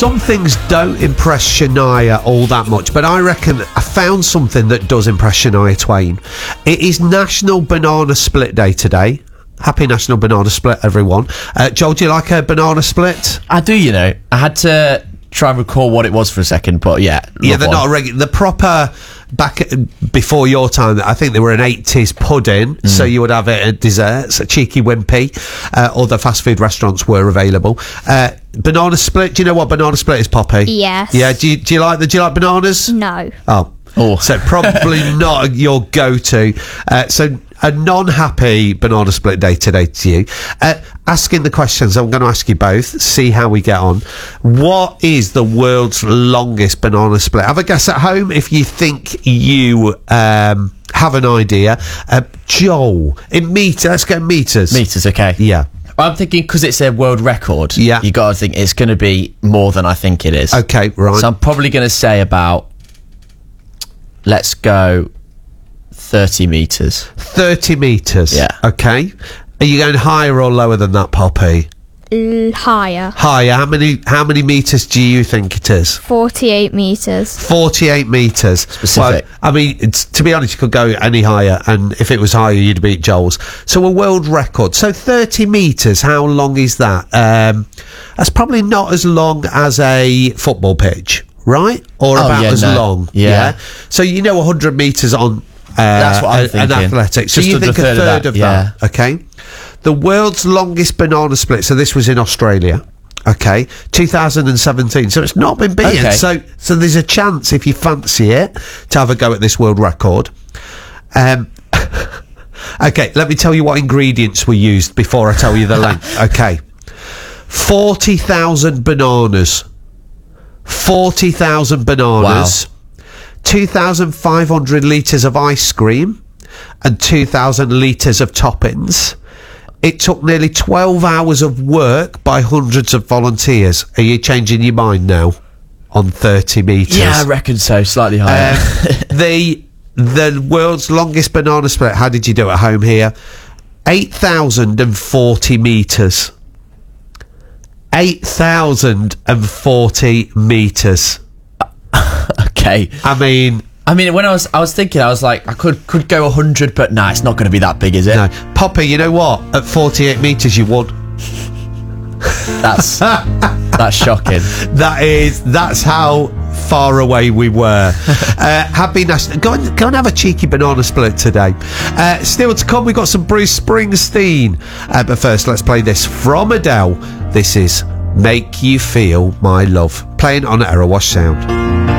some things don't impress Shania all that much, but I reckon I found something that does impress Shania Twain. It is National Banana Split Day today. Happy National Banana Split, everyone. Joel, do you like a banana split? I do, you know. I had to try and recall what it was for a second, but yeah. Yeah, they're not a regular. The proper, before your time, I think they were an 80s pudding, so you would have it at desserts, a cheeky wimpy. Other fast food restaurants were available. Banana split, do you know what banana split is, Poppy? Yes. Yeah, do you like bananas? No. Oh, so probably not your go-to. So a non-happy banana split day today to you. Asking the questions, I'm going to ask you both, see how we get on. What is the world's longest banana split? Have a guess at home if you think you have an idea. Joel, in meters, let's go meters. Meters, okay. Yeah. I'm thinking because it's a world record, Yeah. you got to think it's going to be more than I think it is. Okay, right. So I'm probably going to say about, let's go 30 metres. 30 metres. Yeah. Okay. Are you going higher or lower than that, Poppy? Higher. Higher. How many metres do you think it is? 48 metres. 48 metres. Specific. Well, I mean, to be honest, you could go any higher, and if it was higher, you'd beat Joel's. So a world record. So 30 metres, how long is that? That's probably not as long as a football pitch, right? Or about as long. Yeah. So 100 metres on That's what I'm thinking. an athletics. So Just you under think a third of that. yeah. Okay. The world's longest banana split. So this was in Australia. Okay, 2017. So it's not been beaten. Okay. So there's a chance, if you fancy it, to have a go at this world record. Okay, let me tell you what ingredients were used before I tell you the length. Okay, 40,000 bananas. 40,000 bananas. Wow. 2,500 litres of ice cream and 2,000 litres of toppings. It took nearly 12 hours of work by hundreds of volunteers. Are you changing your mind now on 30 metres? Yeah, I reckon so. Slightly higher. The world's longest banana split, how did you do at home here? 8,040 metres. 8,040 metres. Okay. I mean, when I was thinking, I was like, I could go 100, but nah, it's not going to be that big, is it? no. Poppy, you know what? At 48 metres, you won. That's shocking. That's how far away we were. Happy National. Go and have a cheeky banana split today. Still to come, we've got some Bruce Springsteen. But first, let's play this from Adele. This is Make You Feel My Love, playing on Error Wash Sound.